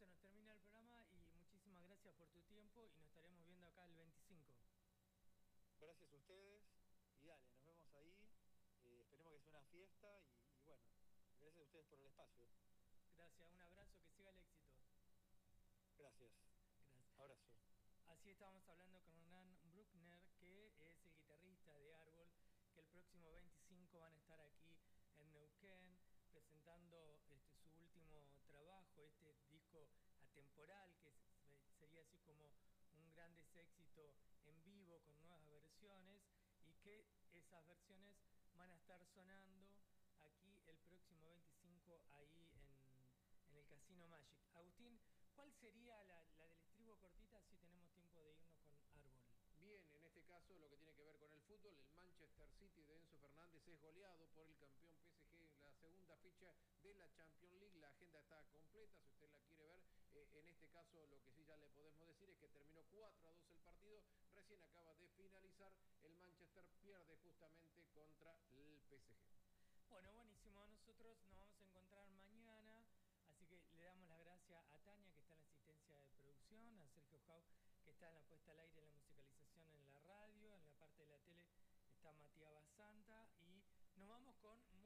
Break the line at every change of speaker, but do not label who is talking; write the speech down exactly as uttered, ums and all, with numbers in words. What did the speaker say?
se nos termina el programa y muchísimas gracias por tu tiempo y nos estaremos viendo acá el veinticinco.
Gracias a ustedes y dale, nos vemos ahí. Eh, esperemos que sea una fiesta y, y bueno, gracias a ustedes por el espacio.
Gracias, un abrazo, que siga el éxito.
Gracias.
Gracias.
Abrazo.
Así estábamos hablando con Hernán Bruckner, que es el guitarrista de Árbol, que el próximo veinticinco van a estar aquí en Neuquén presentando este, su último trabajo, este disco atemporal, que sería así como un gran éxito en vivo con nuevas versiones, y que esas versiones van a estar sonando aquí el próximo veinticinco ahí en, en el Casino Magic. Agustín, ¿cuál sería la, la del estribo cortita si tenemos tiempo de irnos con Árbol?
Bien, en este caso lo que tiene que ver con el fútbol, el Manchester City de Enzo Fernández es goleado por el campeón P S G en la segunda fecha de la Champions League. La agenda está completa, si usted la quiere ver. Eh, en este caso lo que sí ya le podemos decir es que terminó cuatro a dos el partido, recién acaba de finalizar, el Manchester pierde justamente contra el P S G.
Bueno, buenísimo, nosotros nos vamos a encontrar mañana, así que le damos las gracias a Tania, que está en la asistencia de producción, a Sergio Jau, que está en la puesta al aire, en la musicalización en la radio, en la parte de la tele está Matías Basanta, y nos vamos con